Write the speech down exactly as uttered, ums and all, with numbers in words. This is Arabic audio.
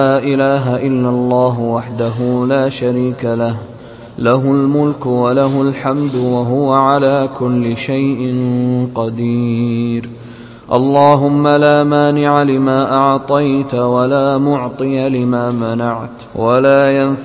إله إلا الله وحده لا شريك له له الملك وله الحمد وهو على كل شيء قدير. اللهم لا مانع لما أعطيت ولا معطي لما منعت ولا ينفع